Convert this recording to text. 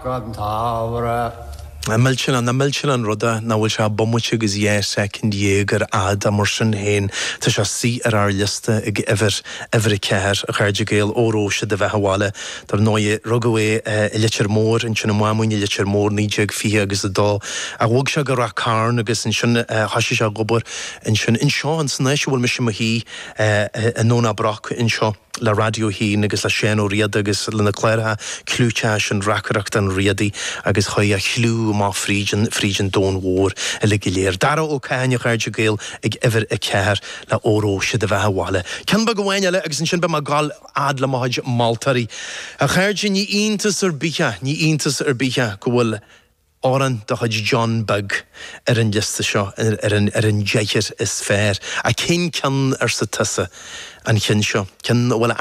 gan tábhra. Milchin an ruda na bhfuil se bomuite agus second dhégar ad a mar sin héin tá se sí ar liste ag ever ceir a chuirde géal óróise de bheitháile dar nóid rugahé i litir mór in sinna mámuine litir mór níideag fi agus a dá a bhg se go ra carn agus in sin hasisi se gobar in sin in seo an snéis bhfuil me sin hí a nóna brach in seo le radio hí agus le sé ó riad agus lena chléirethe clúte sin racaracht an riadaí agus chuid a chlú má frígin dón mhór a le léir. Dara ó céine chuirde géal ag ever a ceir le óróise de bheitháile. Cean ba go bhhaine agus in sin be mar gáil ad le maid Maltarí. A chuirde ní iontas ar bíthe go bhfuil áran do chuid John Bug ar an liste seo ar an deithir is fér. A cén cean ar sa tusa an chin seo. Cin bhfuil